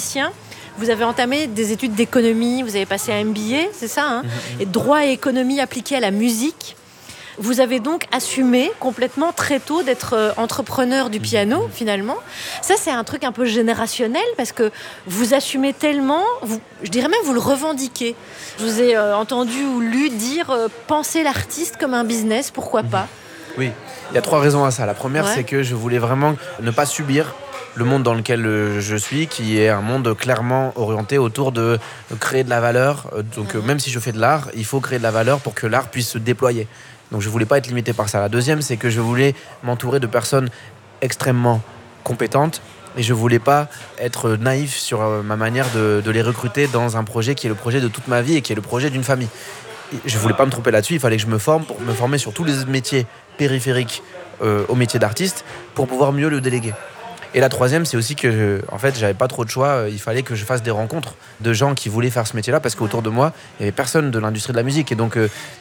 musicien, vous avez entamé des études d'économie, vous avez passé un MBA, c'est ça, hein, et droit et économie appliquée à la musique. Vous avez donc assumé complètement très tôt d'être entrepreneur du piano, finalement. Ça, c'est un truc un peu générationnel parce que vous assumez tellement, je dirais même vous le revendiquez. Je vous ai entendu ou lu dire penser l'artiste comme un business, pourquoi pas ? Oui, il y a 3 raisons à ça. La première, c'est que je voulais vraiment ne pas subir le monde dans lequel je suis, qui est un monde clairement orienté autour de créer de la valeur. Donc même si je fais de l'art, il faut créer de la valeur pour que l'art puisse se déployer. Donc je ne voulais pas être limité par ça. La deuxième, c'est que je voulais m'entourer de personnes extrêmement compétentes et je ne voulais pas être naïf sur ma manière de les recruter dans un projet qui est le projet de toute ma vie et qui est le projet d'une famille. Je ne voulais pas me tromper là-dessus, il fallait que je me forme pour me former sur tous les métiers périphériques au métier d'artiste pour pouvoir mieux le déléguer. Et la troisième, c'est aussi que en fait, j'avais pas trop de choix. Il fallait que je fasse des rencontres de gens qui voulaient faire ce métier-là parce qu'autour de moi, il y avait personne de l'industrie de la musique. Et donc,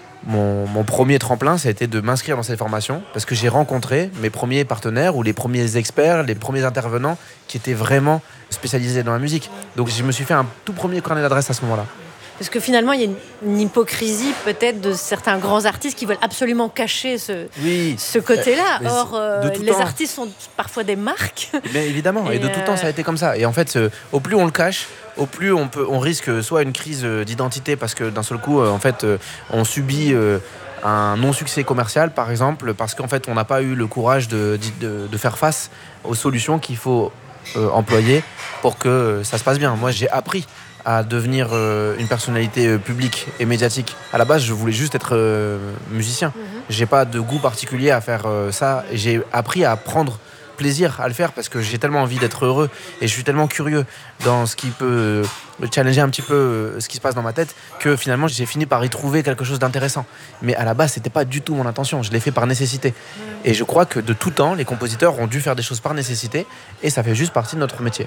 mon premier tremplin, ça a été de m'inscrire dans cette formation parce que j'ai rencontré mes premiers partenaires ou les premiers experts, les premiers intervenants qui étaient vraiment spécialisés dans la musique. Donc, je me suis fait un tout premier carnet d'adresses à ce moment-là. Parce que finalement, il y a une hypocrisie peut-être de certains grands artistes qui veulent absolument cacher ce côté-là. Or, les artistes sont parfois des marques. Mais évidemment, et de tout temps, ça a été comme ça. Et en fait, au plus on le cache, au plus on risque soit une crise d'identité parce que d'un seul coup, on subit un non-succès commercial, par exemple, parce qu'en fait, on n'a pas eu le courage de faire face aux solutions qu'il faut employer pour que ça se passe bien. Moi, j'ai appris à devenir une personnalité publique et médiatique. À la base, je voulais juste être musicien. J'ai pas de goût particulier à faire ça. J'ai appris à prendre plaisir à le faire parce que j'ai tellement envie d'être heureux et je suis tellement curieux dans ce qui peut challenger un petit peu ce qui se passe dans ma tête que finalement j'ai fini par y trouver quelque chose d'intéressant. Mais à la base, c'était pas du tout mon intention. Je l'ai fait par nécessité. Et je crois que de tout temps, les compositeurs ont dû faire des choses par nécessité et ça fait juste partie de notre métier.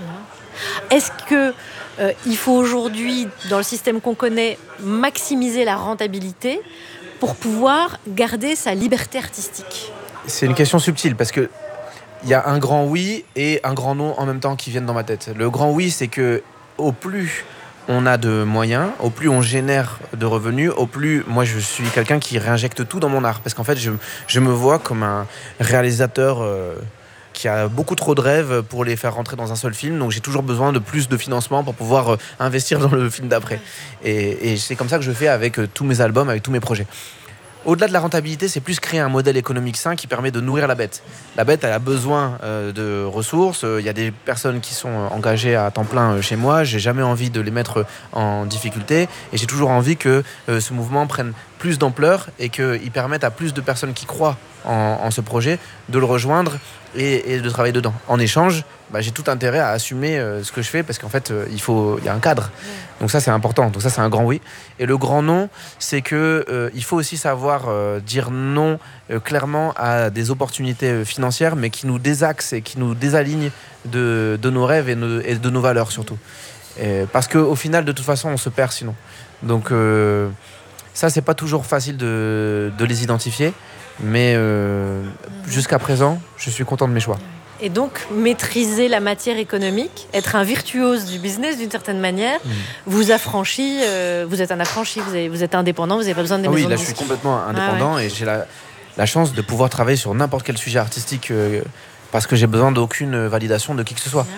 Est-ce que il faut aujourd'hui, dans le système qu'on connaît, maximiser la rentabilité pour pouvoir garder sa liberté artistique ? C'est une question subtile parce que il y a un grand oui et un grand non en même temps qui viennent dans ma tête. Le grand oui, c'est que au plus on a de moyens, au plus on génère de revenus, au plus moi je suis quelqu'un qui réinjecte tout dans mon art parce qu'en fait je me vois comme un réalisateur qui a beaucoup trop de rêves pour les faire rentrer dans un seul film. Donc j'ai toujours besoin de plus de financement pour pouvoir investir dans le film d'après. Et c'est comme ça que je fais avec tous mes albums, avec tous mes projets. Au-delà de la rentabilité, c'est plus créer un modèle économique sain qui permet de nourrir la bête. La bête, elle a besoin de ressources. Il y a des personnes qui sont engagées à temps plein chez moi. J'ai jamais envie de les mettre en difficulté. Et j'ai toujours envie que ce mouvement prenne plus d'ampleur et qu'il permette à plus de personnes qui croient en ce projet de le rejoindre et de travailler dedans. En échange, j'ai tout intérêt à assumer ce que je fais parce qu'en fait, il y a un cadre. Donc ça, c'est important. Donc ça, c'est un grand oui. Et le grand non, c'est que il faut aussi savoir dire non clairement à des opportunités financières, mais qui nous désaxent et qui nous désalignent de nos rêves et de nos valeurs surtout. Parce qu'au final, de toute façon, on se perd sinon. Donc ça, c'est pas toujours facile de les identifier. Mais jusqu'à présent, je suis content de mes choix. Et donc, maîtriser la matière économique, être un virtuose du business d'une certaine manière, vous affranchit, vous êtes un affranchi, vous êtes indépendant, vous n'avez pas besoin de maisons de disques. Oui, là je suis complètement indépendant et j'ai la chance de pouvoir travailler sur n'importe quel sujet artistique parce que j'ai besoin d'aucune validation de qui que ce soit.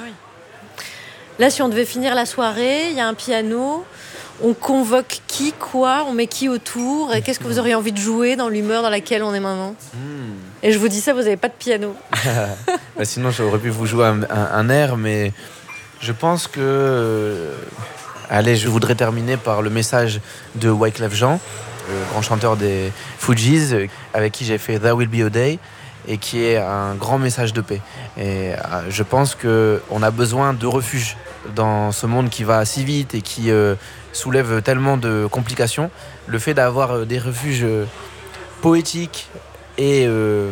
Là, si on devait finir la soirée, il y a un piano, on convoque qui, quoi, on met qui autour, et qu'est-ce que vous auriez envie de jouer dans l'humeur dans laquelle on est maintenant ? Et je vous dis ça, vous n'avez pas de piano. Sinon, j'aurais pu vous jouer un air, mais je pense que... Allez, je voudrais terminer par le message de Wyclef Jean, le grand chanteur des Fugees, avec qui j'ai fait There Will Be a Day, et qui est un grand message de paix. Et je pense qu'on a besoin de refuge dans ce monde qui va si vite et qui soulève tellement de complications. Le fait d'avoir des refuges poétiques et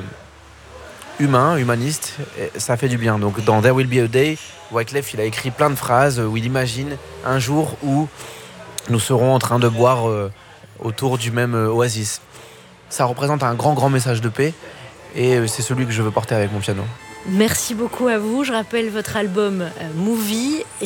humanistes, ça fait du bien. Donc dans There Will Be a Day, Wyclef il a écrit plein de phrases où il imagine un jour où nous serons en train de boire autour du même oasis. Ça représente un grand message de paix et c'est celui que je veux porter avec mon piano. Merci beaucoup à vous. Je rappelle votre album Movie.